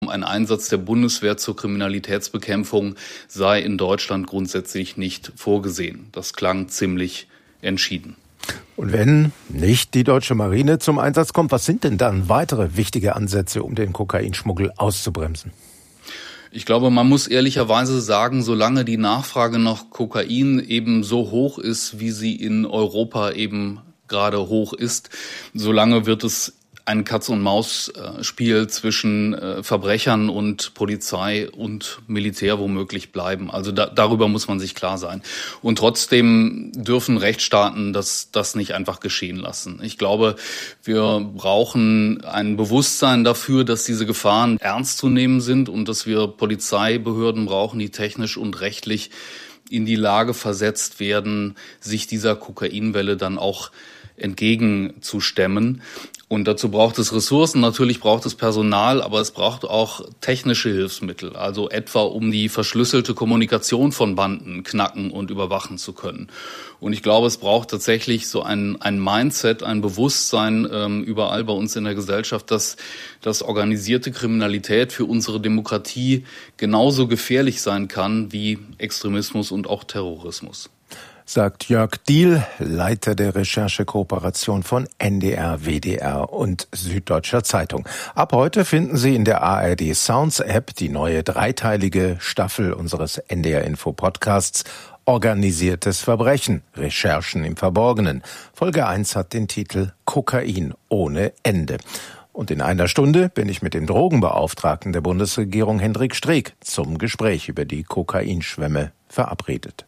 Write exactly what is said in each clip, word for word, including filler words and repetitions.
ein Einsatz der Bundeswehr zur Kriminalitätsbekämpfung sei in Deutschland grundsätzlich nicht vorgesehen. Das klang ziemlich entschieden. Und wenn nicht die deutsche Marine zum Einsatz kommt, was sind denn dann weitere wichtige Ansätze, um den Kokainschmuggel auszubremsen? Ich glaube, man muss ehrlicherweise sagen, solange die Nachfrage nach Kokain eben so hoch ist, wie sie in Europa eben gerade hoch ist, solange wird es ein Katz-und-Maus-Spiel zwischen äh, Verbrechern und Polizei und Militär womöglich bleiben. Also da, darüber muss man sich klar sein. Und trotzdem dürfen Rechtsstaaten das, das nicht einfach geschehen lassen. Ich glaube, wir brauchen ein Bewusstsein dafür, dass diese Gefahren ernst zu nehmen sind und dass wir Polizeibehörden brauchen, die technisch und rechtlich in die Lage versetzt werden, sich dieser Kokainwelle dann auch entgegenzustemmen. Und dazu braucht es Ressourcen, natürlich braucht es Personal, aber es braucht auch technische Hilfsmittel, also etwa um die verschlüsselte Kommunikation von Banden knacken und überwachen zu können. Und ich glaube, es braucht tatsächlich so ein, ein Mindset, ein Bewusstsein ähm, überall bei uns in der Gesellschaft, dass, dass organisierte Kriminalität für unsere Demokratie genauso gefährlich sein kann wie Extremismus und auch Terrorismus. Sagt Jörg Diehl, Leiter der Recherchekooperation von N D R, W D R und Süddeutscher Zeitung. Ab heute finden Sie in der A R D Sounds App die neue dreiteilige Staffel unseres N D R Info Podcasts Organisiertes Verbrechen, Recherchen im Verborgenen. Folge eins hat den Titel Kokain ohne Ende. Und in einer Stunde bin ich mit dem Drogenbeauftragten der Bundesregierung Hendrik Streeck zum Gespräch über die Kokainschwemme verabredet.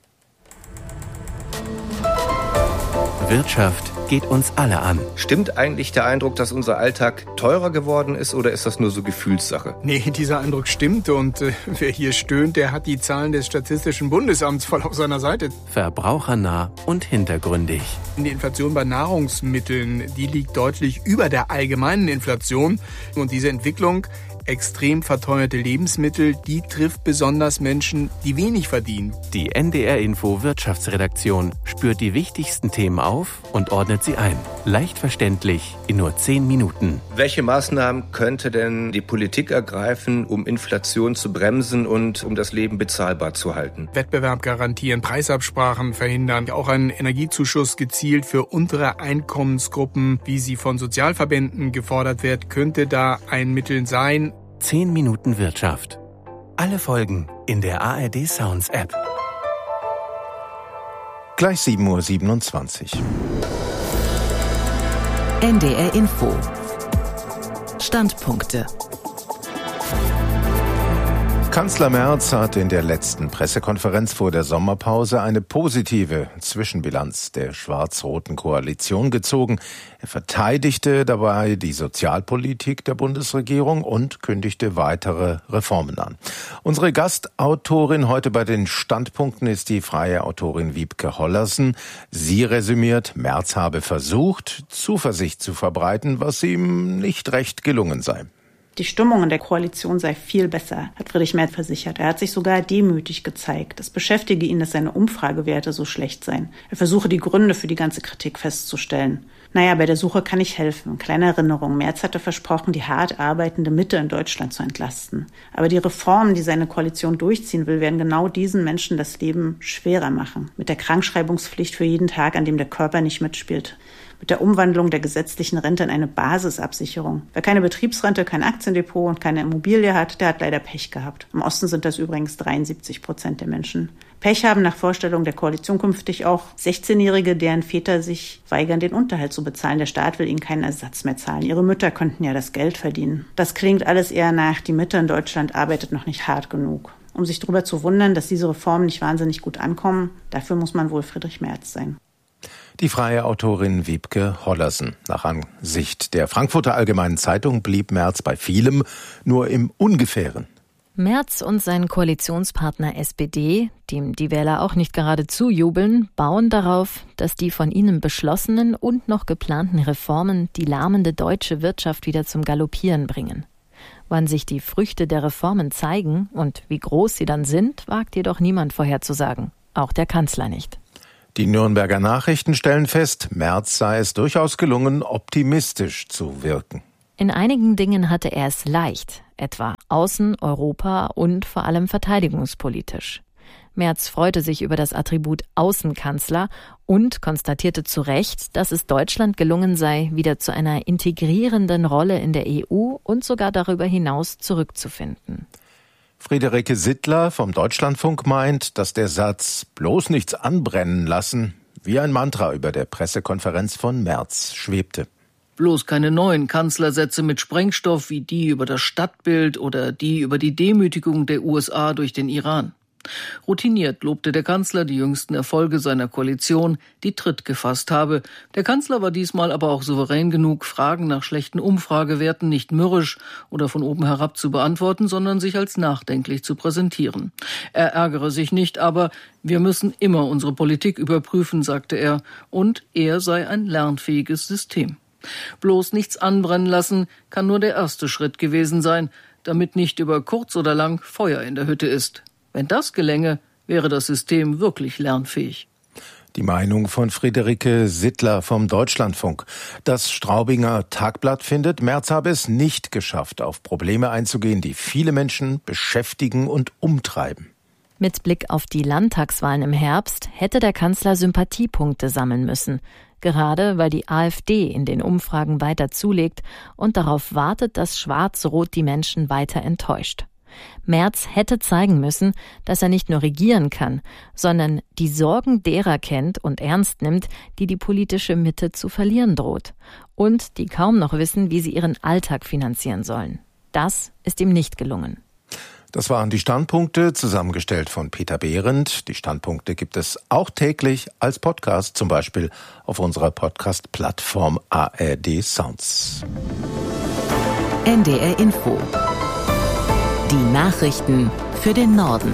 Wirtschaft geht uns alle an. Stimmt eigentlich der Eindruck, dass unser Alltag teurer geworden ist, oder ist das nur so Gefühlssache? Nee, dieser Eindruck stimmt und äh, wer hier stöhnt, der hat die Zahlen des Statistischen Bundesamts voll auf seiner Seite. Verbrauchernah und hintergründig. Die Inflation bei Nahrungsmitteln, die liegt deutlich über der allgemeinen Inflation. Und diese Entwicklung, extrem verteuerte Lebensmittel, die trifft besonders Menschen, die wenig verdienen. Die N D R Info Wirtschaftsredaktion spürt die wichtigsten Themen auf und ordnet sie ein. Leicht verständlich in nur zehn Minuten. Welche Maßnahmen könnte denn die Politik ergreifen, um Inflation zu bremsen und um das Leben bezahlbar zu halten? Wettbewerb garantieren, Preisabsprachen verhindern, auch einen Energiezuschuss gezielt für untere Einkommensgruppen, wie sie von Sozialverbänden gefordert wird, könnte da ein Mittel sein. zehn Minuten Wirtschaft. Alle Folgen in der A R D Sounds App. Gleich sieben Uhr siebenundzwanzig. N D R Info. Standpunkte. Kanzler Merz hat in der letzten Pressekonferenz vor der Sommerpause eine positive Zwischenbilanz der schwarz-roten Koalition gezogen. Er verteidigte dabei die Sozialpolitik der Bundesregierung und kündigte weitere Reformen an. Unsere Gastautorin heute bei den Standpunkten ist die freie Autorin Wiebke Hollersen. Sie resümiert, Merz habe versucht, Zuversicht zu verbreiten, was ihm nicht recht gelungen sei. Die Stimmung in der Koalition sei viel besser, hat Friedrich Merz versichert. Er hat sich sogar demütig gezeigt. Es beschäftige ihn, dass seine Umfragewerte so schlecht seien. Er versuche, die Gründe für die ganze Kritik festzustellen. Naja, bei der Suche kann ich helfen. Kleine Erinnerung. Merz hatte versprochen, die hart arbeitende Mitte in Deutschland zu entlasten. Aber die Reformen, die seine Koalition durchziehen will, werden genau diesen Menschen das Leben schwerer machen. Mit der Krankschreibungspflicht für jeden Tag, an dem der Körper nicht mitspielt. Mit der Umwandlung der gesetzlichen Rente in eine Basisabsicherung. Wer keine Betriebsrente, kein Aktiendepot und keine Immobilie hat, der hat leider Pech gehabt. Im Osten sind das übrigens dreiundsiebzig Prozent der Menschen. Pech haben nach Vorstellung der Koalition künftig auch sechzehnjährige, deren Väter sich weigern, den Unterhalt zu bezahlen. Der Staat will ihnen keinen Ersatz mehr zahlen. Ihre Mütter könnten ja das Geld verdienen. Das klingt alles eher nach, die Mitte in Deutschland arbeitet noch nicht hart genug. Um sich darüber zu wundern, dass diese Reformen nicht wahnsinnig gut ankommen, dafür muss man wohl Friedrich Merz sein. Die freie Autorin Wiebke Hollersen. Nach Ansicht der Frankfurter Allgemeinen Zeitung blieb Merz bei vielem nur im Ungefähren. Merz und sein Koalitionspartner S P D, dem die Wähler auch nicht gerade zujubeln, bauen darauf, dass die von ihnen beschlossenen und noch geplanten Reformen die lahmende deutsche Wirtschaft wieder zum Galoppieren bringen. Wann sich die Früchte der Reformen zeigen und wie groß sie dann sind, wagt jedoch niemand vorherzusagen, auch der Kanzler nicht. Die Nürnberger Nachrichten stellen fest, Merz sei es durchaus gelungen, optimistisch zu wirken. In einigen Dingen hatte er es leicht, etwa außen-, europa- und vor allem verteidigungspolitisch. Merz freute sich über das Attribut Außenkanzler und konstatierte zu Recht, dass es Deutschland gelungen sei, wieder zu einer integrierenden Rolle in der E U und sogar darüber hinaus zurückzufinden. Friederike Sittler vom Deutschlandfunk meint, dass der Satz "bloß nichts anbrennen lassen" wie ein Mantra über der Pressekonferenz von Merz schwebte. Bloß keine neuen Kanzlersätze mit Sprengstoff wie die über das Stadtbild oder die über die Demütigung der U S A durch den Iran. Routiniert lobte der Kanzler die jüngsten Erfolge seiner Koalition, die Tritt gefasst habe. Der Kanzler war diesmal aber auch souverän genug, Fragen nach schlechten Umfragewerten nicht mürrisch oder von oben herab zu beantworten, sondern sich als nachdenklich zu präsentieren. Er ärgere sich nicht, aber wir müssen immer unsere Politik überprüfen, sagte er, und er sei ein lernfähiges System. Bloß nichts anbrennen lassen kann nur der erste Schritt gewesen sein, damit nicht über kurz oder lang Feuer in der Hütte ist. Wenn das gelänge, wäre das System wirklich lernfähig. Die Meinung von Friederike Sittler vom Deutschlandfunk. Das Straubinger Tagblatt findet, Merz habe es nicht geschafft, auf Probleme einzugehen, die viele Menschen beschäftigen und umtreiben. Mit Blick auf die Landtagswahlen im Herbst hätte der Kanzler Sympathiepunkte sammeln müssen. Gerade weil die AfD in den Umfragen weiter zulegt und darauf wartet, dass Schwarz-Rot die Menschen weiter enttäuscht. Merz hätte zeigen müssen, dass er nicht nur regieren kann, sondern die Sorgen derer kennt und ernst nimmt, die die politische Mitte zu verlieren droht und die kaum noch wissen, wie sie ihren Alltag finanzieren sollen. Das ist ihm nicht gelungen. Das waren die Standpunkte, zusammengestellt von Peter Behrendt. Die Standpunkte gibt es auch täglich als Podcast, zum Beispiel auf unserer Podcast-Plattform A R D Sounds. N D R Info. Die Nachrichten für den Norden.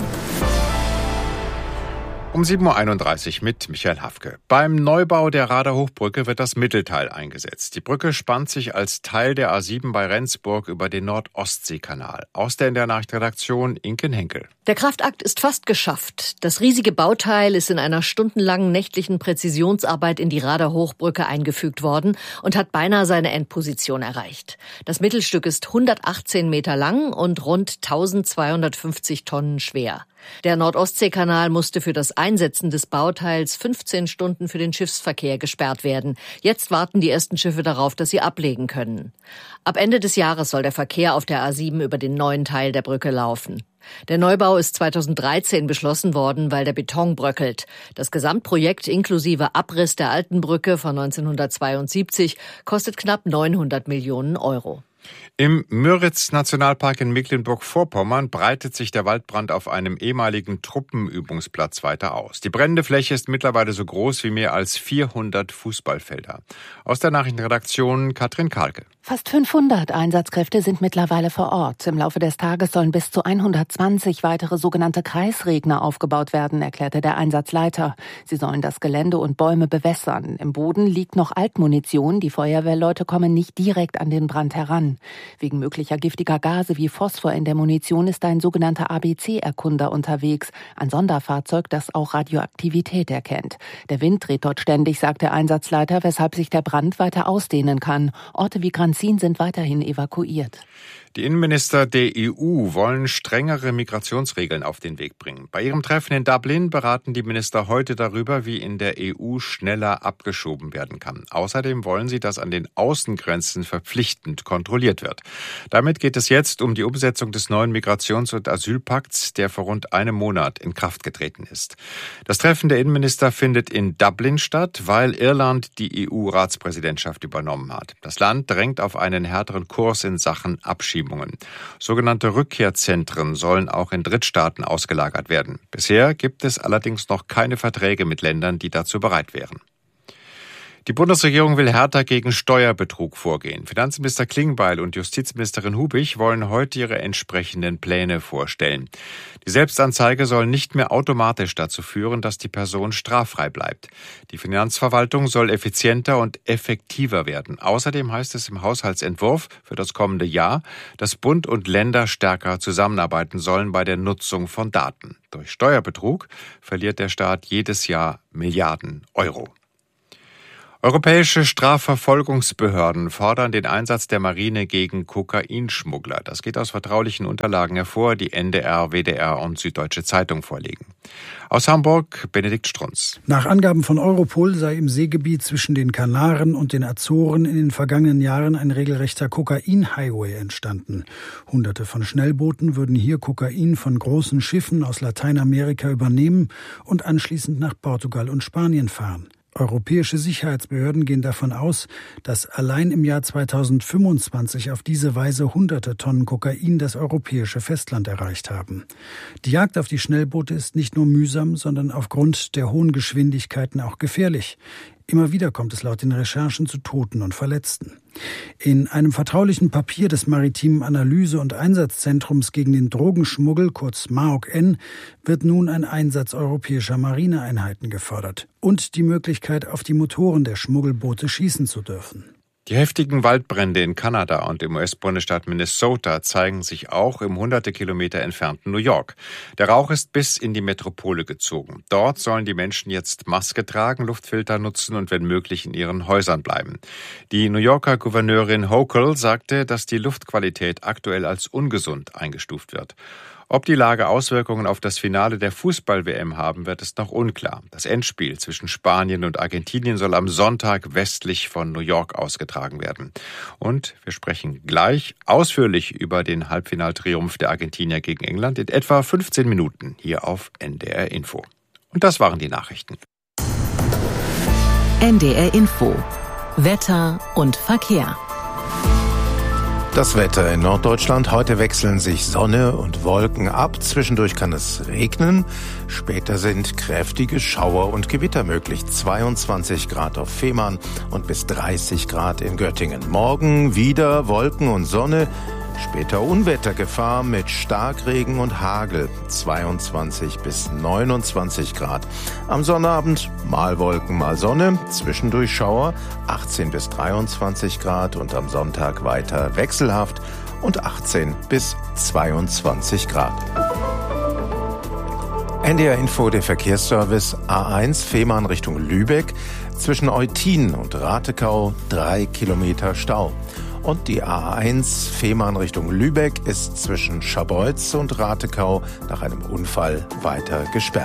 Um sieben Uhr einunddreißig mit Michael Hafke. Beim Neubau der Rader Hochbrücke wird das Mittelteil eingesetzt. Die Brücke spannt sich als Teil der A sieben bei Rendsburg über den Nord-Ostsee-Kanal. Aus der in der Nachrichtenredaktion Inken Henkel. Der Kraftakt ist fast geschafft. Das riesige Bauteil ist in einer stundenlangen nächtlichen Präzisionsarbeit in die Rader Hochbrücke eingefügt worden und hat beinahe seine Endposition erreicht. Das Mittelstück ist hundertachtzehn Meter lang und rund eintausendzweihundertfünfzig Tonnen schwer. Der Nord-Ostsee-Kanal musste für das Einsetzen des Bauteils fünfzehn Stunden für den Schiffsverkehr gesperrt werden. Jetzt warten die ersten Schiffe darauf, dass sie ablegen können. Ab Ende des Jahres soll der Verkehr auf der A sieben über den neuen Teil der Brücke laufen. Der Neubau ist zweitausenddreizehn beschlossen worden, weil der Beton bröckelt. Das Gesamtprojekt inklusive Abriss der alten Brücke von neunzehnhundertzweiundsiebzig kostet knapp neunhundert Millionen Euro. Im Müritz-Nationalpark in Mecklenburg-Vorpommern breitet sich der Waldbrand auf einem ehemaligen Truppenübungsplatz weiter aus. Die brennende Fläche ist mittlerweile so groß wie mehr als vierhundert Fußballfelder. Aus der Nachrichtenredaktion Katrin Karlke. Fast fünfhundert Einsatzkräfte sind mittlerweile vor Ort. Im Laufe des Tages sollen bis zu hundertzwanzig weitere sogenannte Kreisregner aufgebaut werden, erklärte der Einsatzleiter. Sie sollen das Gelände und Bäume bewässern. Im Boden liegt noch Altmunition. Die Feuerwehrleute kommen nicht direkt an den Brand heran. Wegen möglicher giftiger Gase wie Phosphor in der Munition ist ein sogenannter A B C-Erkunder unterwegs. Ein Sonderfahrzeug, das auch Radioaktivität erkennt. Der Wind dreht dort ständig, sagt der Einsatzleiter, weshalb sich der Brand weiter ausdehnen kann. Orte wie Granzin sind weiterhin evakuiert. Die Innenminister der E U wollen strengere Migrationsregeln auf den Weg bringen. Bei ihrem Treffen in Dublin beraten die Minister heute darüber, wie in der E U schneller abgeschoben werden kann. Außerdem wollen sie, dass an den Außengrenzen verpflichtend kontrolliert wird. Damit geht es jetzt um die Umsetzung des neuen Migrations- und Asylpakts, der vor rund einem Monat in Kraft getreten ist. Das Treffen der Innenminister findet in Dublin statt, weil Irland die E U-Ratspräsidentschaft übernommen hat. Das Land drängt auf einen härteren Kurs in Sachen Abschiebung. Sogenannte Rückkehrzentren sollen auch in Drittstaaten ausgelagert werden. Bisher gibt es allerdings noch keine Verträge mit Ländern, die dazu bereit wären. Die Bundesregierung will härter gegen Steuerbetrug vorgehen. Finanzminister Klingbeil und Justizministerin Hubig wollen heute ihre entsprechenden Pläne vorstellen. Die Selbstanzeige soll nicht mehr automatisch dazu führen, dass die Person straffrei bleibt. Die Finanzverwaltung soll effizienter und effektiver werden. Außerdem heißt es im Haushaltsentwurf für das kommende Jahr, dass Bund und Länder stärker zusammenarbeiten sollen bei der Nutzung von Daten. Durch Steuerbetrug verliert der Staat jedes Jahr Milliarden Euro. Europäische Strafverfolgungsbehörden fordern den Einsatz der Marine gegen Kokainschmuggler. Das geht aus vertraulichen Unterlagen hervor, die N D R, W D R und Süddeutsche Zeitung vorlegen. Aus Hamburg, Benedikt Strunz. Nach Angaben von Europol sei im Seegebiet zwischen den Kanaren und den Azoren in den vergangenen Jahren ein regelrechter Kokain-Highway entstanden. Hunderte von Schnellbooten würden hier Kokain von großen Schiffen aus Lateinamerika übernehmen und anschließend nach Portugal und Spanien fahren. Europäische Sicherheitsbehörden gehen davon aus, dass allein im Jahr zweitausendfünfundzwanzig auf diese Weise hunderte Tonnen Kokain das europäische Festland erreicht haben. Die Jagd auf die Schnellboote ist nicht nur mühsam, sondern aufgrund der hohen Geschwindigkeiten auch gefährlich. Immer wieder kommt es laut den Recherchen zu Toten und Verletzten. In einem vertraulichen Papier des Maritimen Analyse- und Einsatzzentrums gegen den Drogenschmuggel, kurz M A O K N, wird nun ein Einsatz europäischer Marineeinheiten gefordert und die Möglichkeit, auf die Motoren der Schmuggelboote schießen zu dürfen. Die heftigen Waldbrände in Kanada und im U S-Bundesstaat Minnesota zeigen sich auch im hunderte Kilometer entfernten New York. Der Rauch ist bis in die Metropole gezogen. Dort sollen die Menschen jetzt Maske tragen, Luftfilter nutzen und wenn möglich in ihren Häusern bleiben. Die New Yorker Gouverneurin Hochul sagte, dass die Luftqualität aktuell als ungesund eingestuft wird. Ob die Lage Auswirkungen auf das Finale der Fußball-W M haben wird, ist noch unklar. Das Endspiel zwischen Spanien und Argentinien soll am Sonntag westlich von New York ausgetragen werden. Und wir sprechen gleich ausführlich über den Halbfinaltriumph der Argentinier gegen England in etwa fünfzehn Minuten hier auf N D R Info. Und das waren die Nachrichten. N D R Info. Wetter und Verkehr. Das Wetter in Norddeutschland. Heute wechseln sich Sonne und Wolken ab. Zwischendurch kann es regnen. Später sind kräftige Schauer und Gewitter möglich. zweiundzwanzig Grad auf Fehmarn und bis dreißig Grad in Göttingen. Morgen wieder Wolken und Sonne. Später Unwettergefahr mit Starkregen und Hagel. zweiundzwanzig bis neunundzwanzig Grad. Am Sonnabend mal Wolken, mal Sonne. Zwischendurch Schauer. achtzehn bis dreiundzwanzig Grad. Und am Sonntag weiter wechselhaft. Und achtzehn bis zweiundzwanzig Grad. N D R Info, der Verkehrsservice. A eins Fehmarn Richtung Lübeck. Zwischen Eutin und Ratekau drei Kilometer Stau. Und die A eins Fehmarn Richtung Lübeck ist zwischen Scharbeutz und Ratekau nach einem Unfall weiter gesperrt.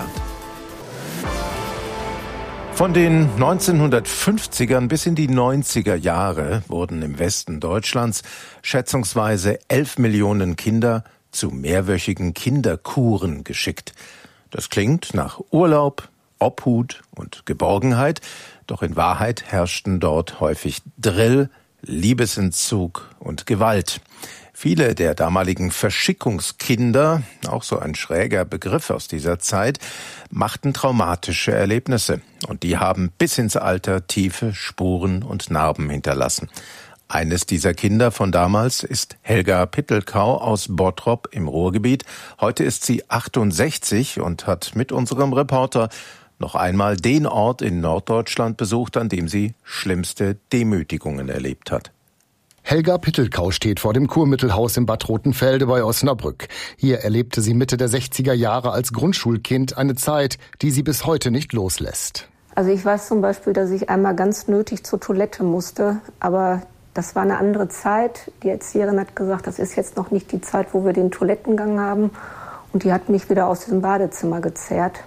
Von den neunzehnhundertfünfzigern bis in die neunziger Jahre wurden im Westen Deutschlands schätzungsweise elf Millionen Kinder zu mehrwöchigen Kinderkuren geschickt. Das klingt nach Urlaub, Obhut und Geborgenheit, doch in Wahrheit herrschten dort häufig Drill, Liebesentzug und Gewalt. Viele der damaligen Verschickungskinder, auch so ein schräger Begriff aus dieser Zeit, machten traumatische Erlebnisse. Und die haben bis ins Alter tiefe Spuren und Narben hinterlassen. Eines dieser Kinder von damals ist Helga Pittelkau aus Bottrop im Ruhrgebiet. Heute ist sie achtundsechzig und hat mit unserem Reporter noch einmal den Ort in Norddeutschland besucht, an dem sie schlimmste Demütigungen erlebt hat. Helga Pittelkau steht vor dem Kurmittelhaus in Bad Rotenfelde bei Osnabrück. Hier erlebte sie Mitte der sechziger Jahre als Grundschulkind eine Zeit, die sie bis heute nicht loslässt. Also ich weiß zum Beispiel, dass ich einmal ganz nötig zur Toilette musste, aber das war eine andere Zeit. Die Erzieherin hat gesagt, das ist jetzt noch nicht die Zeit, wo wir den Toilettengang haben. Und die hat mich wieder aus diesem Badezimmer gezerrt.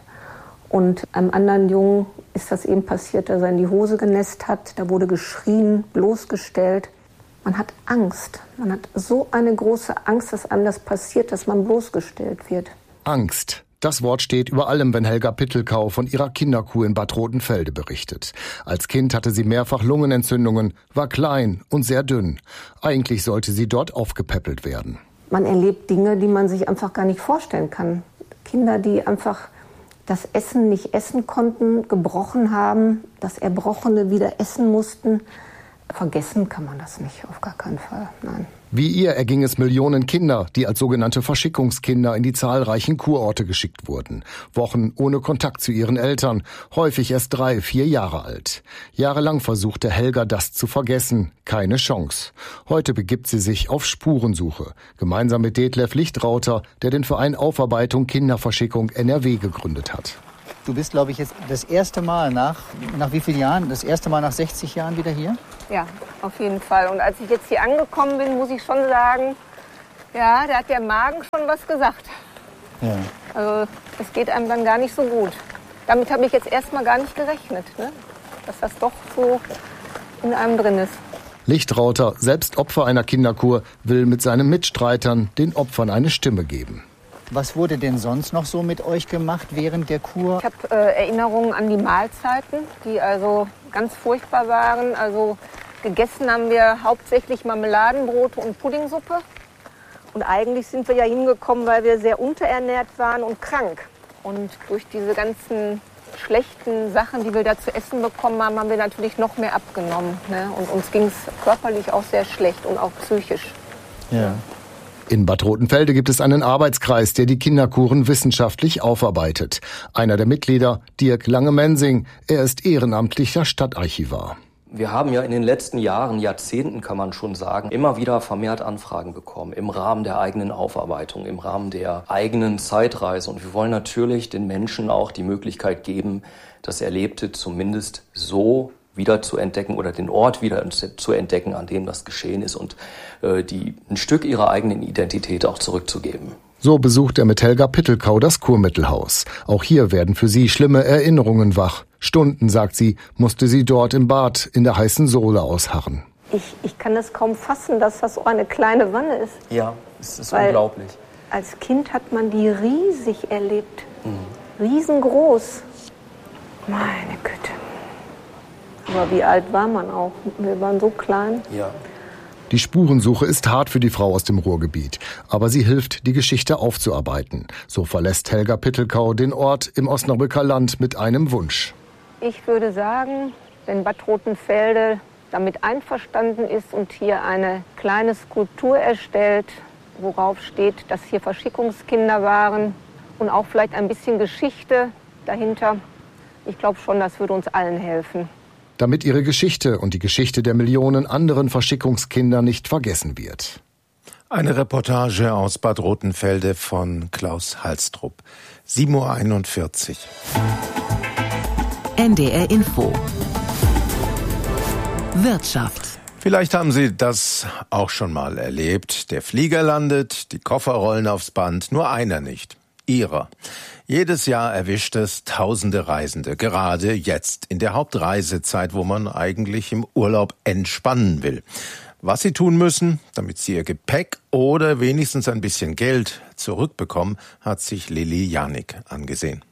Und einem anderen Jungen ist das eben passiert, dass er in die Hose genässt hat. Da wurde geschrien, bloßgestellt. Man hat Angst. Man hat so eine große Angst, dass einem das passiert, dass man bloßgestellt wird. Angst. Das Wort steht über allem, wenn Helga Pittelkau von ihrer Kinderkuh in Bad Rotenfelde berichtet. Als Kind hatte sie mehrfach Lungenentzündungen, war klein und sehr dünn. Eigentlich sollte sie dort aufgepäppelt werden. Man erlebt Dinge, die man sich einfach gar nicht vorstellen kann. Kinder, die einfach das Essen nicht essen konnten, gebrochen haben, das Erbrochene wieder essen mussten. Vergessen kann man das nicht, auf gar keinen Fall, nein. Wie ihr erging es Millionen Kinder, die als sogenannte Verschickungskinder in die zahlreichen Kurorte geschickt wurden. Wochen ohne Kontakt zu ihren Eltern, häufig erst drei, vier Jahre alt. Jahrelang versuchte Helga, das zu vergessen. Keine Chance. Heute begibt sie sich auf Spurensuche. Gemeinsam mit Detlef Lichtrauter, der den Verein Aufarbeitung Kinderverschickung N R W gegründet hat. Du bist, glaube ich, jetzt das erste Mal nach, nach wie vielen Jahren? Das erste Mal nach sechzig Jahren wieder hier? Ja, auf jeden Fall. Und als ich jetzt hier angekommen bin, muss ich schon sagen, ja, da hat der Magen schon was gesagt. Ja. Also es geht einem dann gar nicht so gut. Damit habe ich jetzt erstmal gar nicht gerechnet, ne? Dass das doch so in einem drin ist. Lichtrauter, selbst Opfer einer Kinderkur, will mit seinen Mitstreitern den Opfern eine Stimme geben. Was wurde denn sonst noch so mit euch gemacht während der Kur? Ich habe äh, Erinnerungen an die Mahlzeiten, die also ganz furchtbar waren. Also gegessen haben wir hauptsächlich Marmeladenbrote und Puddingsuppe. Und eigentlich sind wir ja hingekommen, weil wir sehr unterernährt waren und krank. Und durch diese ganzen schlechten Sachen, die wir da zu essen bekommen haben, haben wir natürlich noch mehr abgenommen. Ne? Und uns ging es körperlich auch sehr schlecht und auch psychisch. Ja. In Bad Rotenfelde gibt es einen Arbeitskreis, der die Kinderkuren wissenschaftlich aufarbeitet. Einer der Mitglieder, Dirk Lange-Mensing, er ist ehrenamtlicher Stadtarchivar. Wir haben ja in den letzten Jahren, Jahrzehnten kann man schon sagen, immer wieder vermehrt Anfragen bekommen im Rahmen der eigenen Aufarbeitung, im Rahmen der eigenen Zeitreise. Und wir wollen natürlich den Menschen auch die Möglichkeit geben, das Erlebte zumindest so wieder zu entdecken oder den Ort wieder zu entdecken, an dem das geschehen ist und äh, die ein Stück ihrer eigenen Identität auch zurückzugeben. So besucht er mit Helga Pittelkau das Kurmittelhaus. Auch hier werden für sie schlimme Erinnerungen wach. Stunden, sagt sie, musste sie dort im Bad in der heißen Sohle ausharren. Ich, ich kann das kaum fassen, dass das so eine kleine Wanne ist. Ja, es ist Weil unglaublich. Als Kind hat man die riesig erlebt. Mhm. Riesengroß. Meine Güte. Aber wie alt war man auch? Wir waren so klein. Ja. Die Spurensuche ist hart für die Frau aus dem Ruhrgebiet, aber sie hilft, die Geschichte aufzuarbeiten. So verlässt Helga Pittelkau den Ort im Osnabrücker Land mit einem Wunsch. Ich würde sagen, wenn Bad Rotenfelde damit einverstanden ist und hier eine kleine Skulptur erstellt, worauf steht, dass hier Verschickungskinder waren und auch vielleicht ein bisschen Geschichte dahinter, ich glaube schon, das würde uns allen helfen. Damit ihre Geschichte und die Geschichte der Millionen anderen Verschickungskinder nicht vergessen wird. Eine Reportage aus Bad Rotenfelde von Klaus Halstrup. sieben Uhr einundvierzig. N D R Info. Wirtschaft. Vielleicht haben Sie das auch schon mal erlebt. Der Flieger landet, die Koffer rollen aufs Band, nur einer nicht. Ihrer. Jedes Jahr erwischt es tausende Reisende, gerade jetzt in der Hauptreisezeit, wo man eigentlich im Urlaub entspannen will. Was sie tun müssen, damit sie ihr Gepäck oder wenigstens ein bisschen Geld zurückbekommen, hat sich Lilly Janik angesehen.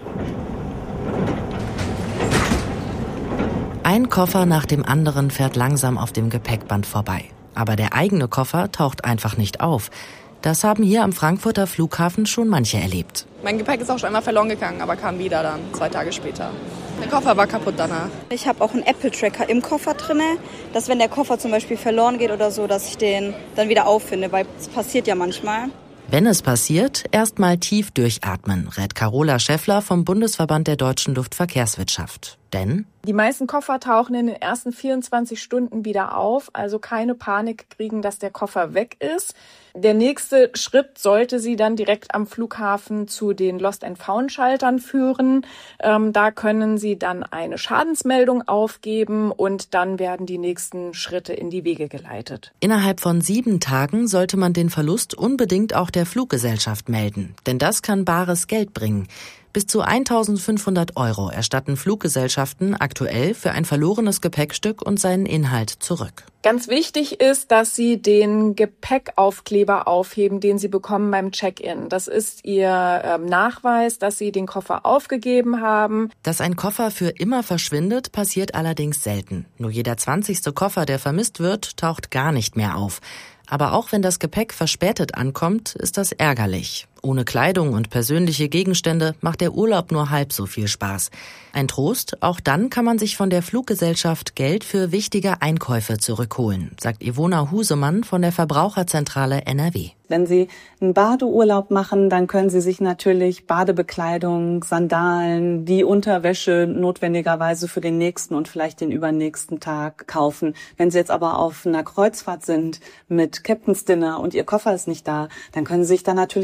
Ein Koffer nach dem anderen fährt langsam auf dem Gepäckband vorbei. Aber der eigene Koffer taucht einfach nicht auf. Das haben hier am Frankfurter Flughafen schon manche erlebt. Mein Gepäck ist auch schon einmal verloren gegangen, aber kam wieder dann, zwei Tage später. Der Koffer war kaputt danach. Ich habe auch einen Apple-Tracker im Koffer drin, dass wenn der Koffer zum Beispiel verloren geht oder so, dass ich den dann wieder auffinde, weil es passiert ja manchmal. Wenn es passiert, erst mal tief durchatmen, rät Carola Schäffler vom Bundesverband der deutschen Luftverkehrswirtschaft. Denn die meisten Koffer tauchen in den ersten vierundzwanzig Stunden wieder auf, also keine Panik kriegen, dass der Koffer weg ist. Der nächste Schritt sollte Sie dann direkt am Flughafen zu den Lost-and-Found-Schaltern führen. Ähm, da können Sie dann eine Schadensmeldung aufgeben und dann werden die nächsten Schritte in die Wege geleitet. Innerhalb von sieben Tagen sollte man den Verlust unbedingt auch der Fluggesellschaft melden, denn das kann bares Geld bringen. Bis zu eintausendfünfhundert Euro erstatten Fluggesellschaften aktuell für ein verlorenes Gepäckstück und seinen Inhalt zurück. Ganz wichtig ist, dass Sie den Gepäckaufkleber aufheben, den Sie bekommen beim Check-in. Das ist Ihr ähm, Nachweis, dass Sie den Koffer aufgegeben haben. Dass ein Koffer für immer verschwindet, passiert allerdings selten. Nur jeder zwanzigste Koffer, der vermisst wird, taucht gar nicht mehr auf. Aber auch wenn das Gepäck verspätet ankommt, ist das ärgerlich. Ohne Kleidung und persönliche Gegenstände macht der Urlaub nur halb so viel Spaß. Ein Trost, auch dann kann man sich von der Fluggesellschaft Geld für wichtige Einkäufe zurückholen, sagt Ivona Husemann von der Verbraucherzentrale N R W. Wenn Sie einen Badeurlaub machen, dann können Sie sich natürlich Badebekleidung, Sandalen, die Unterwäsche notwendigerweise für den nächsten und vielleicht den übernächsten Tag kaufen. Wenn Sie jetzt aber auf einer Kreuzfahrt sind mit Captain's Dinner und Ihr Koffer ist nicht da, dann können Sie sich da natürlich auch ein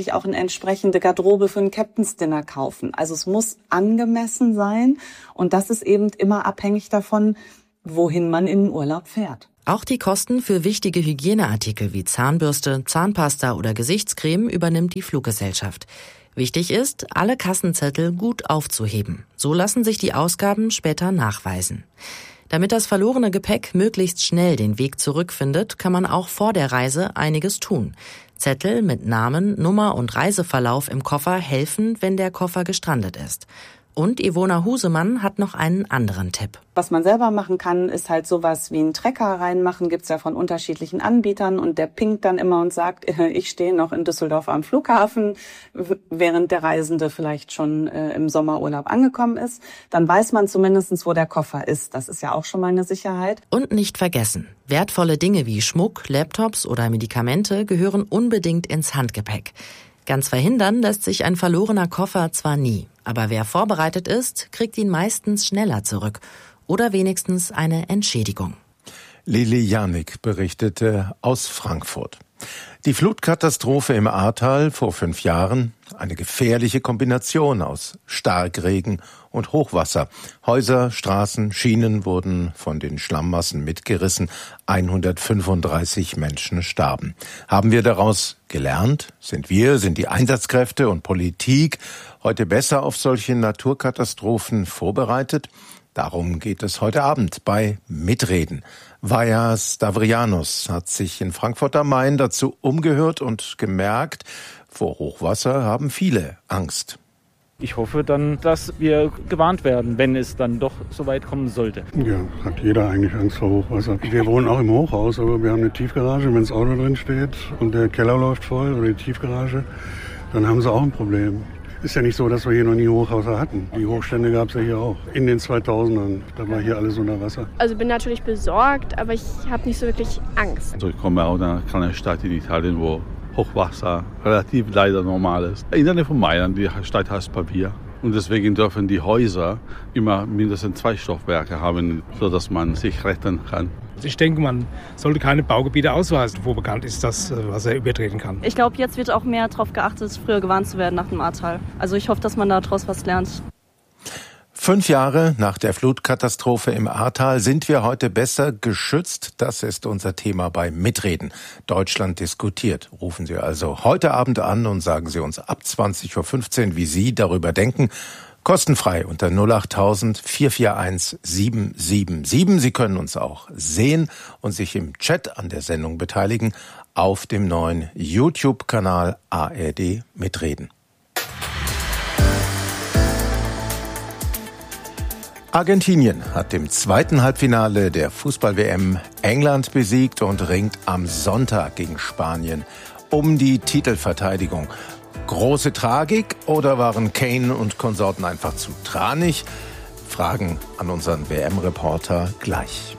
entsprechende Garderobe für ein Captain's Dinner kaufen. Also es muss angemessen sein und das ist eben immer abhängig davon, wohin man in den Urlaub fährt. Auch die Kosten für wichtige Hygieneartikel wie Zahnbürste, Zahnpasta oder Gesichtscreme übernimmt die Fluggesellschaft. Wichtig ist, alle Kassenzettel gut aufzuheben. So lassen sich die Ausgaben später nachweisen. Damit das verlorene Gepäck möglichst schnell den Weg zurückfindet, kann man auch vor der Reise einiges tun. Zettel mit Namen, Nummer und Reiseverlauf im Koffer helfen, wenn der Koffer gestrandet ist. Und Ivona Husemann hat noch einen anderen Tipp. Was man selber machen kann, ist halt sowas wie einen Trecker reinmachen. Gibt's ja von unterschiedlichen Anbietern und der pinkt dann immer und sagt, ich stehe noch in Düsseldorf am Flughafen, während der Reisende vielleicht schon äh, im Sommerurlaub angekommen ist. Dann weiß man zumindest, wo der Koffer ist. Das ist ja auch schon mal eine Sicherheit. Und nicht vergessen, wertvolle Dinge wie Schmuck, Laptops oder Medikamente gehören unbedingt ins Handgepäck. Ganz verhindern lässt sich ein verlorener Koffer zwar nie, aber wer vorbereitet ist, kriegt ihn meistens schneller zurück oder wenigstens eine Entschädigung. Lili Janik berichtete aus Frankfurt. Die Flutkatastrophe im Ahrtal vor fünf Jahren, eine gefährliche Kombination aus Starkregen und Hochwasser. Häuser, Straßen, Schienen wurden von den Schlammmassen mitgerissen. hundertfünfunddreißig Menschen starben. Haben wir daraus gelernt? Sind wir, sind die Einsatzkräfte und Politik heute besser auf solche Naturkatastrophen vorbereitet? Darum geht es heute Abend bei Mitreden. Vaja Stavrianos hat sich in Frankfurt am Main dazu umgehört und gemerkt, vor Hochwasser haben viele Angst. Ich hoffe dann, dass wir gewarnt werden, wenn es dann doch so weit kommen sollte. Ja, hat jeder eigentlich Angst vor Hochwasser. Wir wohnen auch im Hochhaus, aber wir haben eine Tiefgarage. Wenn das Auto drin steht und der Keller läuft voll oder die Tiefgarage, dann haben sie auch ein Problem. Ist ja nicht so, dass wir hier noch nie Hochhäuser hatten. Die Hochstände gab es ja hier auch. In den zweitausendern, da war hier alles unter Wasser. Also bin natürlich besorgt, aber ich habe nicht so wirklich Angst. Also ich komme aus einer kleinen Stadt in Italien, wo Hochwasser relativ leider normal ist. In der Nähe von Mailand, die Stadt heißt Pavia. Und deswegen dürfen die Häuser immer mindestens zwei Stockwerke haben, sodass man sich retten kann. Ich denke, man sollte keine Baugebiete ausweisen, wo bekannt ist, dass Wasser übertreten kann. Ich glaube, jetzt wird auch mehr darauf geachtet, früher gewarnt zu werden nach dem Ahrtal. Also ich hoffe, dass man daraus was lernt. Fünf Jahre nach der Flutkatastrophe im Ahrtal sind wir heute besser geschützt. Das ist unser Thema bei Mitreden. Deutschland diskutiert. Rufen Sie also heute Abend an und sagen Sie uns ab zwanzig Uhr fünfzehn, wie Sie darüber denken. Kostenfrei unter null acht tausend vier vier eins sieben sieben sieben. Sie können uns auch sehen und sich im Chat an der Sendung beteiligen auf dem neuen YouTube-Kanal A R D Mitreden. Argentinien hat im zweiten Halbfinale der Fußball-W M England besiegt und ringt am Sonntag gegen Spanien um die Titelverteidigung. Große Tragik oder waren Kane und Konsorten einfach zu tranig? Fragen an unseren W M-Reporter gleich.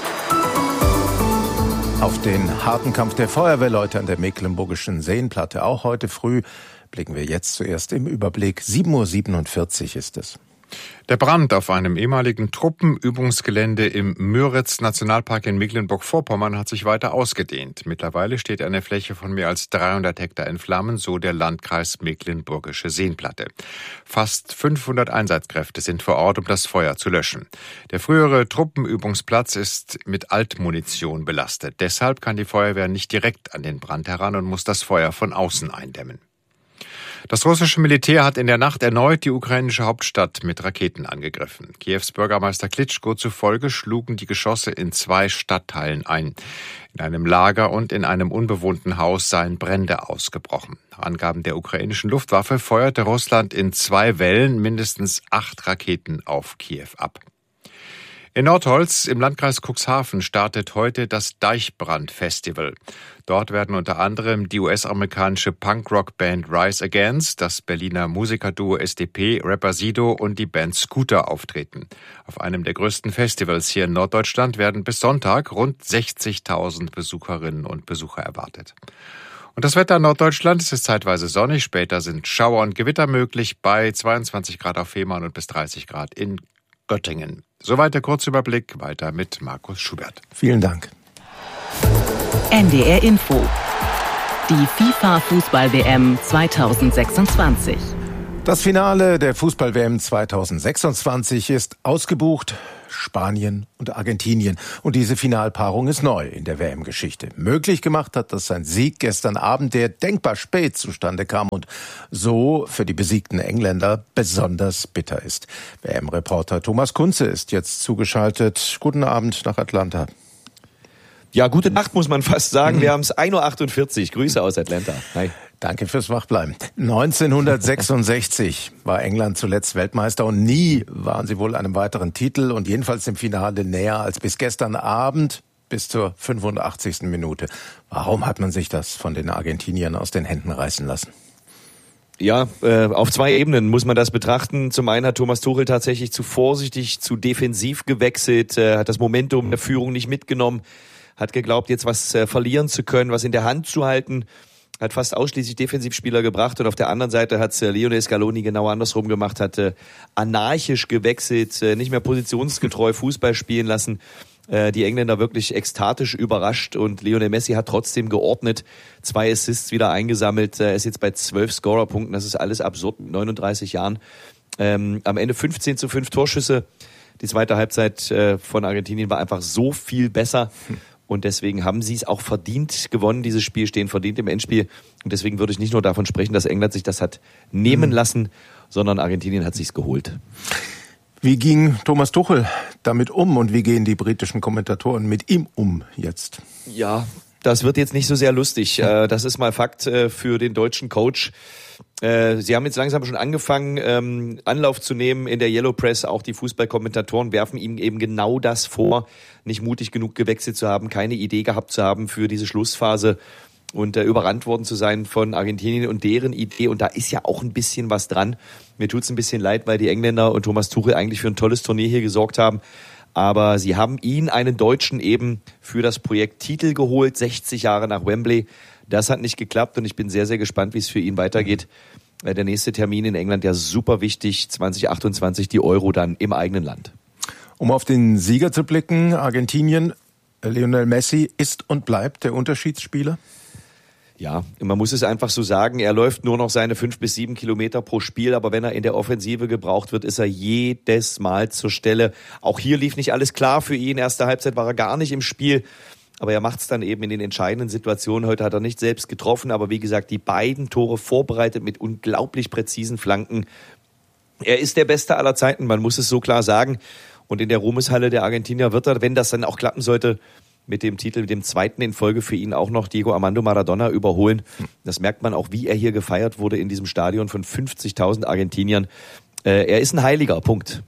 Auf den harten Kampf der Feuerwehrleute an der Mecklenburgischen Seenplatte auch heute früh blicken wir jetzt zuerst im Überblick. sieben Uhr siebenundvierzig ist es. Der Brand auf einem ehemaligen Truppenübungsgelände im Müritz-Nationalpark in Mecklenburg-Vorpommern hat sich weiter ausgedehnt. Mittlerweile steht eine Fläche von mehr als dreihundert Hektar in Flammen, so der Landkreis Mecklenburgische Seenplatte. Fast fünfhundert Einsatzkräfte sind vor Ort, um das Feuer zu löschen. Der frühere Truppenübungsplatz ist mit Altmunition belastet. Deshalb kann die Feuerwehr nicht direkt an den Brand heran und muss das Feuer von außen eindämmen. Das russische Militär hat in der Nacht erneut die ukrainische Hauptstadt mit Raketen angegriffen. Kiews Bürgermeister Klitschko zufolge schlugen die Geschosse in zwei Stadtteilen ein. In einem Lager und in einem unbewohnten Haus seien Brände ausgebrochen. Nach Angaben der ukrainischen Luftwaffe feuerte Russland in zwei Wellen mindestens acht Raketen auf Kiew ab. In Nordholz im Landkreis Cuxhaven startet heute das Deichbrand-Festival. Dort werden unter anderem die U S-amerikanische Punkrock-Band Rise Against, das Berliner Musikerduo S D P, Rapper Sido und die Band Scooter auftreten. Auf einem der größten Festivals hier in Norddeutschland werden bis Sonntag rund sechzigtausend Besucherinnen und Besucher erwartet. Und das Wetter in Norddeutschland, es ist zeitweise sonnig, später sind Schauer und Gewitter möglich bei zweiundzwanzig Grad auf Fehmarn und bis dreißig Grad in Göttingen. Soweit der Kurzüberblick, weiter mit Markus Schubert. Vielen Dank. N D R Info. Die FIFA-Fußball-W M zweitausendsechsundzwanzig. Das Finale der Fußball-W M zweitausendsechsundzwanzig ist ausgebucht. Spanien und Argentinien. Und diese Finalpaarung ist neu in der W M-Geschichte. Möglich gemacht hat das ein Sieg gestern Abend, der denkbar spät zustande kam und so für die besiegten Engländer besonders bitter ist. W M-Reporter Thomas Kunze ist jetzt zugeschaltet. Guten Abend nach Atlanta. Ja, gute Nacht, muss man fast sagen. Mhm. Wir haben es ein Uhr achtundvierzig. Grüße aus Atlanta. Hi. Danke fürs Wachbleiben. neunzehnhundertsechsundsechzig war England zuletzt Weltmeister und nie waren sie wohl einem weiteren Titel und jedenfalls im Finale näher als bis gestern Abend, bis zur fünfundachtzigsten Minute. Warum hat man sich das von den Argentiniern aus den Händen reißen lassen? Ja, äh, auf zwei Ebenen muss man das betrachten. Zum einen hat Thomas Tuchel tatsächlich zu vorsichtig, zu defensiv gewechselt, äh, hat das Momentum der Führung nicht mitgenommen, hat geglaubt, jetzt was äh, verlieren zu können, was in der Hand zu halten. Hat fast ausschließlich Defensivspieler gebracht und auf der anderen Seite hat es Lionel Scaloni genau andersrum gemacht, hat äh, anarchisch gewechselt, äh, nicht mehr positionsgetreu Fußball spielen lassen, äh, die Engländer wirklich ekstatisch überrascht und Lionel Messi hat trotzdem geordnet, zwei Assists wieder eingesammelt, er ist jetzt bei zwölf Scorerpunkten, das ist alles absurd mit neununddreißig Jahren. Ähm, am Ende fünfzehn zu fünf Torschüsse, die zweite Halbzeit äh, von Argentinien war einfach so viel besser. Und deswegen haben sie es auch verdient gewonnen, dieses Spiel, stehen verdient im Endspiel. Und deswegen würde ich nicht nur davon sprechen, dass England sich das hat nehmen lassen, sondern Argentinien hat sich's geholt. Wie ging Thomas Tuchel damit um und wie gehen die britischen Kommentatoren mit ihm um jetzt? Ja, das wird jetzt nicht so sehr lustig. Das ist mal Fakt für den deutschen Coach. Sie haben jetzt langsam schon angefangen, Anlauf zu nehmen in der Yellow Press. Auch die Fußballkommentatoren werfen ihm eben genau das vor, nicht mutig genug gewechselt zu haben, keine Idee gehabt zu haben für diese Schlussphase und überrannt worden zu sein von Argentinien und deren Idee. Und da ist ja auch ein bisschen was dran. Mir tut's ein bisschen leid, weil die Engländer und Thomas Tuchel eigentlich für ein tolles Turnier hier gesorgt haben. Aber sie haben ihn, einen Deutschen, eben für das Projekt Titel geholt, sechzig Jahre nach Wembley. Das hat nicht geklappt und ich bin sehr, sehr gespannt, wie es für ihn weitergeht. Der nächste Termin in England, ja super wichtig, zwanzig achtundzwanzig, die Euro dann im eigenen Land. Um auf den Sieger zu blicken, Argentinien, Lionel Messi ist und bleibt der Unterschiedsspieler? Ja, man muss es einfach so sagen, er läuft nur noch seine fünf bis sieben Kilometer pro Spiel, aber wenn er in der Offensive gebraucht wird, ist er jedes Mal zur Stelle. Auch hier lief nicht alles klar für ihn, erste Halbzeit war er gar nicht im Spiel, aber er macht es dann eben in den entscheidenden Situationen. Heute hat er nicht selbst getroffen, aber wie gesagt, die beiden Tore vorbereitet mit unglaublich präzisen Flanken. Er ist der Beste aller Zeiten, man muss es so klar sagen. Und in der Ruhmeshalle der Argentinier wird er, wenn das dann auch klappen sollte, mit dem Titel, mit dem zweiten in Folge für ihn auch noch Diego Armando Maradona überholen. Das merkt man auch, wie er hier gefeiert wurde in diesem Stadion von fünfzigtausend Argentiniern. Äh, er ist ein Heiliger, Punkt.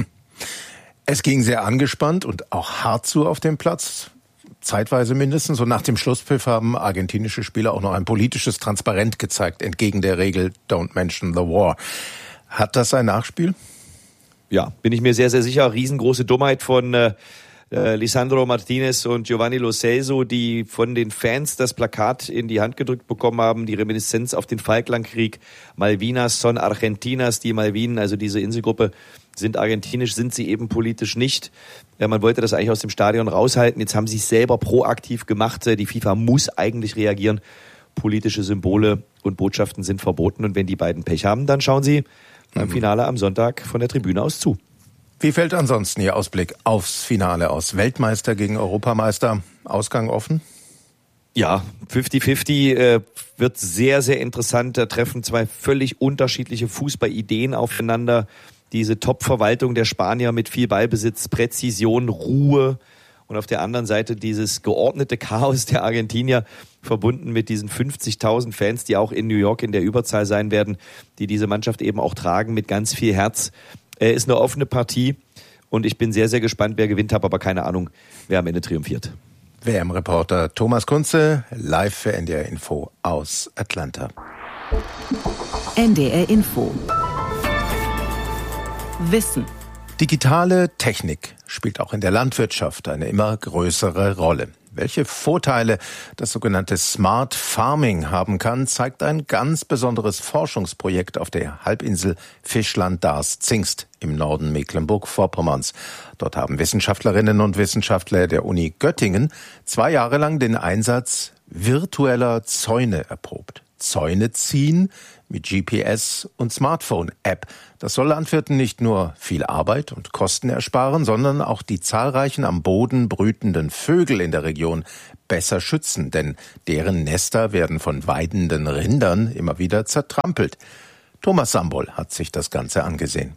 Es ging sehr angespannt und auch hart zu auf dem Platz. Zeitweise mindestens. Und nach dem Schlusspfiff haben argentinische Spieler auch noch ein politisches Transparent gezeigt, entgegen der Regel Don't mention the war. Hat das ein Nachspiel? Ja, bin ich mir sehr, sehr sicher. Riesengroße Dummheit von äh, äh, Lisandro Martinez und Giovanni Lo Celso, die von den Fans das Plakat in die Hand gedrückt bekommen haben, die Reminiszenz auf den Falklandkrieg. Malvinas son Argentinas, die Malvinen, also diese Inselgruppe, sind argentinisch, sind sie eben politisch nicht. Ja, man wollte das eigentlich aus dem Stadion raushalten. Jetzt haben sie es selber proaktiv gemacht. Die FIFA muss eigentlich reagieren. Politische Symbole und Botschaften sind verboten. Und wenn die beiden Pech haben, dann schauen sie beim Finale am Sonntag von der Tribüne aus zu. Wie fällt ansonsten Ihr Ausblick aufs Finale aus? Weltmeister gegen Europameister, Ausgang offen? Ja, fünfzig fünfzig äh, wird sehr, sehr interessant. Da treffen zwei völlig unterschiedliche Fußballideen aufeinander. Diese Top-Verwaltung der Spanier mit viel Ballbesitz, Präzision, Ruhe und auf der anderen Seite dieses geordnete Chaos der Argentinier, verbunden mit diesen fünfzigtausend Fans, die auch in New York in der Überzahl sein werden, die diese Mannschaft eben auch tragen mit ganz viel Herz. Äh, ist eine offene Partie und ich bin sehr, sehr gespannt, wer gewinnt, habe aber keine Ahnung, wer am Ende triumphiert. W M-Reporter Thomas Kunze, live für N D R Info aus Atlanta. N D R Info. Wissen. Digitale Technik spielt auch in der Landwirtschaft eine immer größere Rolle. Welche Vorteile das sogenannte Smart Farming haben kann, zeigt ein ganz besonderes Forschungsprojekt auf der Halbinsel Fischland-Darß-Zingst im Norden Mecklenburg-Vorpommerns. Dort haben Wissenschaftlerinnen und Wissenschaftler der Uni Göttingen zwei Jahre lang den Einsatz virtueller Zäune erprobt. Zäune ziehen mit G P S und Smartphone-App. Das soll Landwirten nicht nur viel Arbeit und Kosten ersparen, sondern auch die zahlreichen am Boden brütenden Vögel in der Region besser schützen, denn deren Nester werden von weidenden Rindern immer wieder zertrampelt. Thomas Sambol hat sich das Ganze angesehen.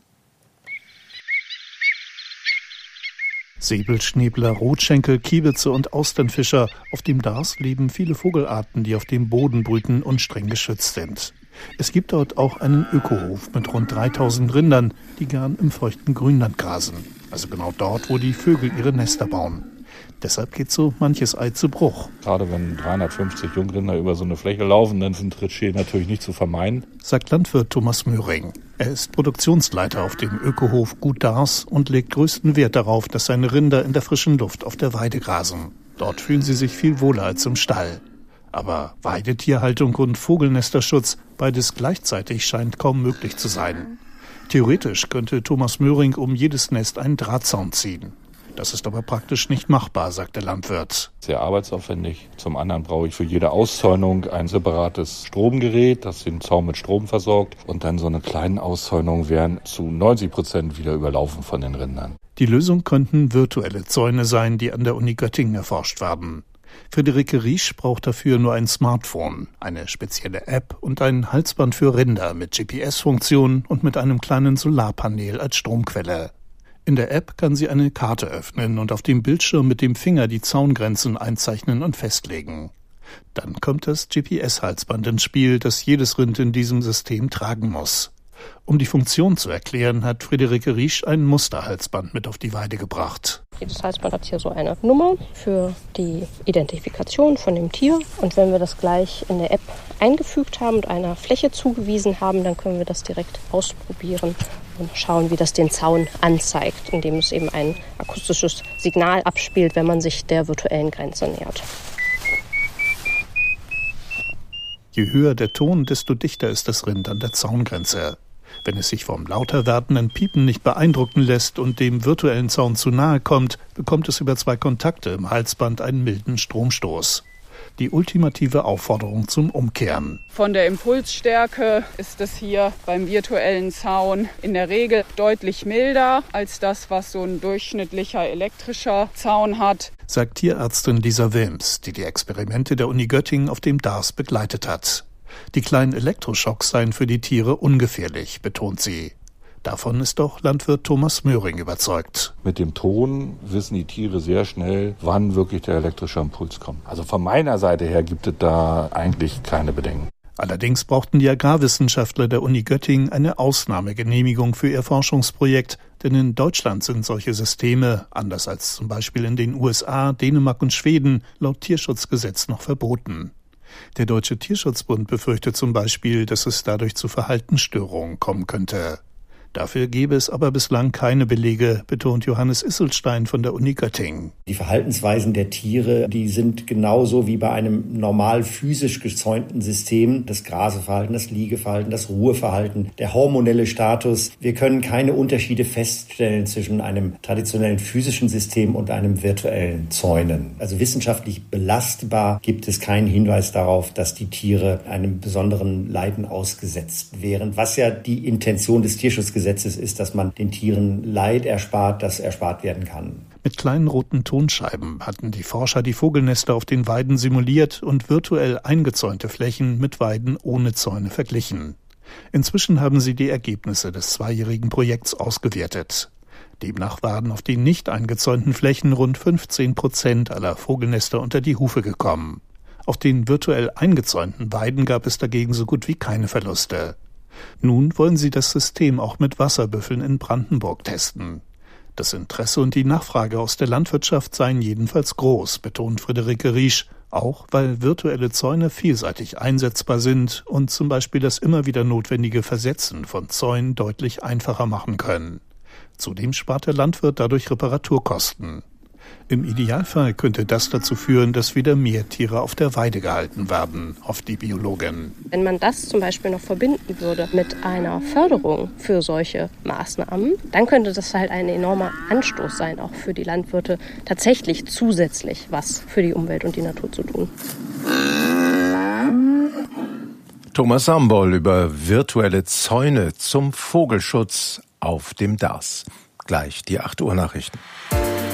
Säbelschnäbler, Rotschenkel, Kiebitze und Austernfischer. Auf dem Darß leben viele Vogelarten, die auf dem Boden brüten und streng geschützt sind. Es gibt dort auch einen Ökohof mit rund dreitausend Rindern, die gern im feuchten Grünland grasen. Also genau dort, wo die Vögel ihre Nester bauen. Deshalb geht so manches Ei zu Bruch. Gerade wenn dreihundertfünfzig Jungrinder über so eine Fläche laufen, dann sind Trittschäden natürlich nicht zu vermeiden. Sagt Landwirt Thomas Möhring. Er ist Produktionsleiter auf dem Ökohof Gut Darß und legt größten Wert darauf, dass seine Rinder in der frischen Luft auf der Weide grasen. Dort fühlen sie sich viel wohler als im Stall. Aber Weidetierhaltung und Vogelnesterschutz, beides gleichzeitig, scheint kaum möglich zu sein. Theoretisch könnte Thomas Möhring um jedes Nest einen Drahtzaun ziehen. Das ist aber praktisch nicht machbar, sagt der Landwirt. Sehr arbeitsaufwendig. Zum anderen brauche ich für jede Auszäunung ein separates Stromgerät, das den Zaun mit Strom versorgt. Und dann so eine kleine Auszäunung wären zu neunzig Prozent wieder überlaufen von den Rindern. Die Lösung könnten virtuelle Zäune sein, die an der Uni Göttingen erforscht werden. Friederike Riesch braucht dafür nur ein Smartphone, eine spezielle App und ein Halsband für Rinder mit G P S-Funktion und mit einem kleinen Solarpanel als Stromquelle. In der App kann sie eine Karte öffnen und auf dem Bildschirm mit dem Finger die Zaungrenzen einzeichnen und festlegen. Dann kommt das G P S-Halsband ins Spiel, das jedes Rind in diesem System tragen muss. Um die Funktion zu erklären, hat Friederike Riesch ein Musterhalsband mit auf die Weide gebracht. Jedes Halsband hat hier so eine Nummer für die Identifikation von dem Tier. Und wenn wir das gleich in der App eingefügt haben und einer Fläche zugewiesen haben, dann können wir das direkt ausprobieren und schauen, wie das den Zaun anzeigt, indem es eben ein akustisches Signal abspielt, wenn man sich der virtuellen Grenze nähert. Je höher der Ton, desto dichter ist das Rind an der Zaungrenze. Wenn es sich vom lauter werdenden Piepen nicht beeindrucken lässt und dem virtuellen Zaun zu nahe kommt, bekommt es über zwei Kontakte im Halsband einen milden Stromstoß. Die ultimative Aufforderung zum Umkehren. Von der Impulsstärke ist es hier beim virtuellen Zaun in der Regel deutlich milder als das, was so ein durchschnittlicher elektrischer Zaun hat, sagt Tierärztin Lisa Wilms, die die Experimente der Uni Göttingen auf dem Darß begleitet hat. Die kleinen Elektroschocks seien für die Tiere ungefährlich, betont sie. Davon ist auch Landwirt Thomas Möhring überzeugt. Mit dem Ton wissen die Tiere sehr schnell, wann wirklich der elektrische Impuls kommt. Also von meiner Seite her gibt es da eigentlich keine Bedenken. Allerdings brauchten die Agrarwissenschaftler der Uni Göttingen eine Ausnahmegenehmigung für ihr Forschungsprojekt, denn in Deutschland sind solche Systeme, anders als zum Beispiel in den U S A, Dänemark und Schweden, laut Tierschutzgesetz noch verboten. Der Deutsche Tierschutzbund befürchtet zum Beispiel, dass es dadurch zu Verhaltensstörungen kommen könnte. Dafür gäbe es aber bislang keine Belege, betont Johannes Isselstein von der Uni Göttingen. Die Verhaltensweisen der Tiere, die sind genauso wie bei einem normal physisch gezäunten System. Das Graseverhalten, das Liegeverhalten, das Ruheverhalten, der hormonelle Status. Wir können keine Unterschiede feststellen zwischen einem traditionellen physischen System und einem virtuellen Zäunen. Also wissenschaftlich belastbar gibt es keinen Hinweis darauf, dass die Tiere einem besonderen Leiden ausgesetzt wären. Was ja die Intention des Tierschutzgesetzes ist, dass man den Tieren Leid erspart, das erspart werden kann. Mit kleinen roten Tonscheiben hatten die Forscher die Vogelnester auf den Weiden simuliert und virtuell eingezäunte Flächen mit Weiden ohne Zäune verglichen. Inzwischen haben sie die Ergebnisse des zweijährigen Projekts ausgewertet. Demnach waren auf den nicht eingezäunten Flächen rund fünfzehn Prozent aller Vogelnester unter die Hufe gekommen. Auf den virtuell eingezäunten Weiden gab es dagegen so gut wie keine Verluste. Nun wollen sie das System auch mit Wasserbüffeln in Brandenburg testen. Das Interesse und die Nachfrage aus der Landwirtschaft seien jedenfalls groß, betont Friederike Riesch, auch weil virtuelle Zäune vielseitig einsetzbar sind und zum Beispiel das immer wieder notwendige Versetzen von Zäunen deutlich einfacher machen können. Zudem spart der Landwirt dadurch Reparaturkosten. Im Idealfall könnte das dazu führen, dass wieder mehr Tiere auf der Weide gehalten werden, hofft die Biologin. Wenn man das zum Beispiel noch verbinden würde mit einer Förderung für solche Maßnahmen, dann könnte das halt ein enormer Anstoß sein, auch für die Landwirte tatsächlich zusätzlich was für die Umwelt und die Natur zu tun. Thomas Sambol über virtuelle Zäune zum Vogelschutz auf dem Darß. Gleich die acht Uhr Nachrichten.